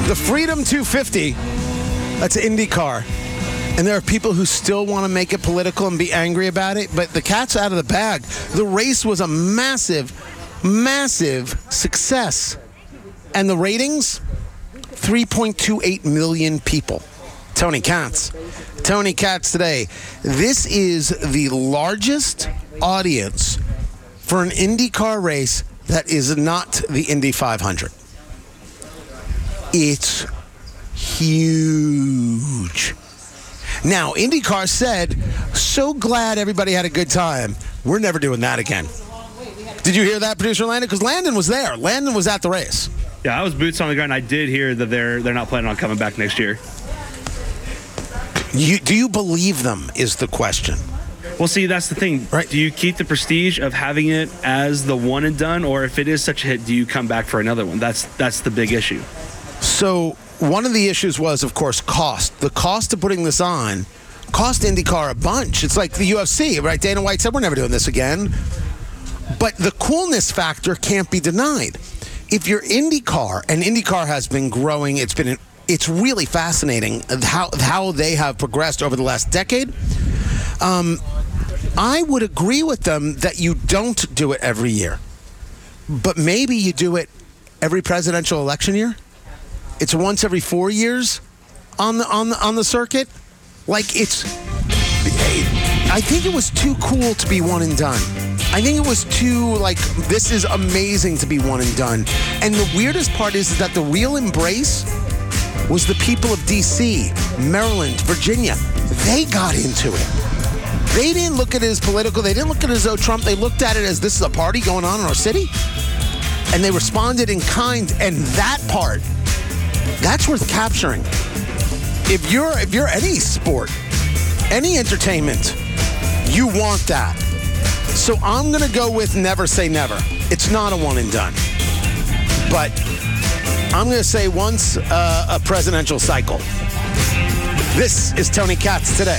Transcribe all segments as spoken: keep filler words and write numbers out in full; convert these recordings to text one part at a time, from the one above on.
The Freedom two fifty, that's IndyCar. And there are people who still want to make it political and be angry about it, but the cat's out of the bag. The race was a massive, massive success. And the ratings, three point two eight million people. Tony Katz. Tony Katz today. This is the largest audience for an IndyCar race that is not the Indy five hundred. It's huge. Now, IndyCar said, so glad everybody had a good time. We're never doing that again. Did you hear that, producer Landon? Because Landon was there. Landon was at the race. Yeah, I was boots on the ground. I did hear that they're they're not planning on coming back next year. You, do you believe them is the question. Well, see, that's the thing. Right. Do you keep the prestige of having it as the one and done, or if it is such a hit, do you come back for another one? That's that's the big issue. So one of the issues was, of course, cost. The cost of putting this on cost IndyCar a bunch. It's like the U F C, right? Dana White said, we're never doing this again. But the coolness factor can't be denied. If you're IndyCar, and IndyCar has been growing, it's been it's really fascinating how how they have progressed over the last decade. Um, I would agree with them that you don't do it every year, but maybe you do it every presidential election year. It's once every four years on the on the on the circuit. Like it's, I think it was too cool to be one and done. I think it was too, like, this is amazing to be one and done. And the weirdest part is, is that the real embrace was the people of D C, Maryland, Virginia. They got into it. They didn't look at it as political. They didn't look at it as though Trump. They looked at it as this is a party going on in our city. And they responded in kind. And that part, that's worth capturing. If you're if you're any sport, any entertainment, you want that. So I'm going to go with never say never. It's not a one and done. But I'm going to say once uh, a presidential cycle. This is Tony Katz today.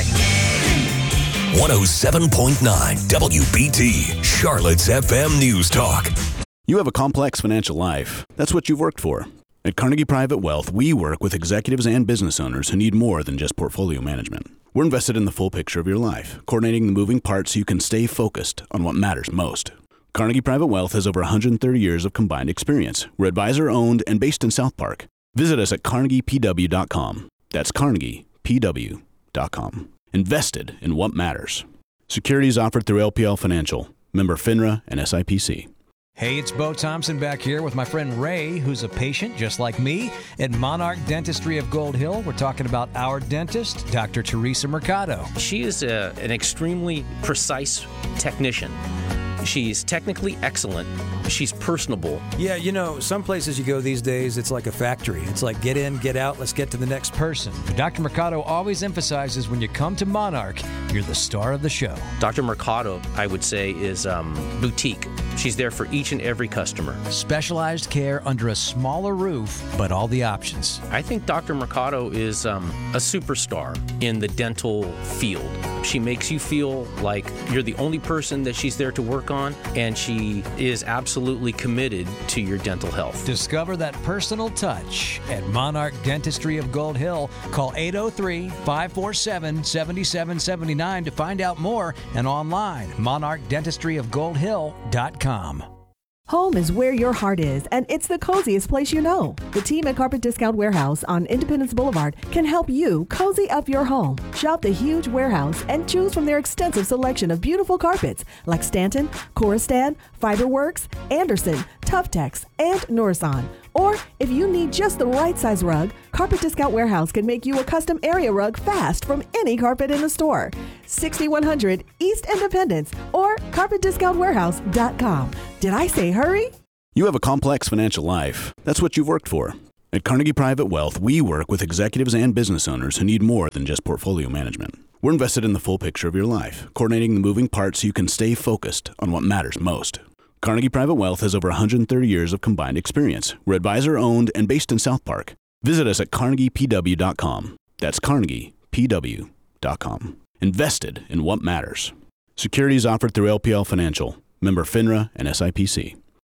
one oh seven point nine W B T, Charlotte's F M News Talk. You have a complex financial life. That's what you've worked for. At Carnegie Private Wealth, we work with executives and business owners who need more than just portfolio management. We're invested in the full picture of your life, coordinating the moving parts so you can stay focused on what matters most. Carnegie Private Wealth has over one hundred thirty years of combined experience. We're advisor-owned and based in South Park. Visit us at carnegie p w dot com. That's carnegie p w dot com. Invested in what matters. Securities offered through L P L Financial. Member FINRA and S I P C. Hey, it's Bo Thompson back here with my friend Ray, who's a patient just like me at Monarch Dentistry of Gold Hill. We're talking about our dentist, Doctor Teresa Mercado. She is a, an extremely precise technician. She's technically excellent. She's personable. Yeah, you know, some places you go these days, it's like a factory. It's like get in, get out, let's get to the next person. But Doctor Mercado always emphasizes when you come to Monarch, you're the star of the show. Doctor Mercado, I would say, is um, boutique. She's there for each and every customer. Specialized care under a smaller roof, but all the options. I think Doctor Mercado is um, a superstar in the dental field. She makes you feel like you're the only person that she's there to work on, and she is absolutely committed to your dental health. Discover that personal touch at Monarch Dentistry of Gold Hill. Call eight oh three, five four seven, seven seven seven nine to find out more, and online, monarch dentistry of gold hill dot com. Home is where your heart is, and it's the coziest place you know. The team at Carpet Discount Warehouse on Independence Boulevard can help you cozy up your home. Shop the huge warehouse and choose from their extensive selection of beautiful carpets like Stanton, Coristan, Fiberworks, Anderson, Tuftex, and Nourison. Or if you need just the right size rug, Carpet Discount Warehouse can make you a custom area rug fast from any carpet in the store. sixty-one hundred East Independence or carpet discount warehouse dot com. Did I say hurry? You have a complex financial life. That's what you've worked for. At Carnegie Private Wealth, we work with executives and business owners who need more than just portfolio management. We're invested in the full picture of your life, coordinating the moving parts so you can stay focused on what matters most. Carnegie Private Wealth has over one hundred thirty years of combined experience. We're advisor-owned and based in South Park. Visit us at carnegie p w dot com. That's carnegie p w dot com. Invested in what matters. Securities offered through L P L Financial. Member FINRA and S I P C.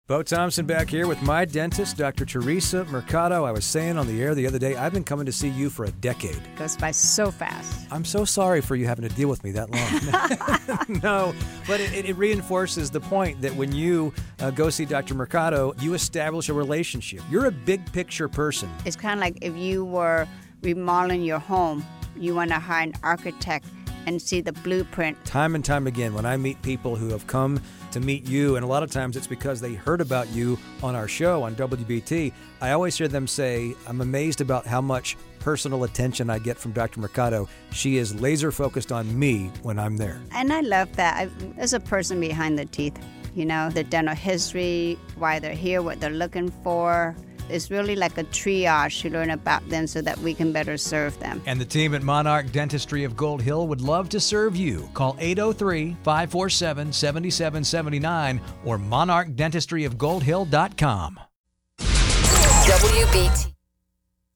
Bo Thompson back here with my dentist, Doctor Teresa Mercado. I was saying on the air the other day, I've been coming to see you for a decade. Goes by so fast. I'm so sorry for you having to deal with me that long. No, but it, it reinforces the point that when you uh, go see Doctor Mercado, you establish a relationship. You're a big picture person. It's kind of like if you were remodeling your home, you want to hire an architect and see the blueprint. Time and time again, when I meet people who have come to meet you, and a lot of times it's because they heard about you on our show on W B T, I always hear them say, I'm amazed about how much personal attention I get from Doctor Mercado. She is laser focused on me when I'm there. And I love that. I, there's a person behind the teeth, you know, the dental history, why they're here, what they're looking for. It's really like a triage to learn about them so that we can better serve them. And the team at Monarch Dentistry of Gold Hill would love to serve you. Call eight oh three, five four seven, seven seven seven nine or monarch dentistry of gold hill dot com. W B T.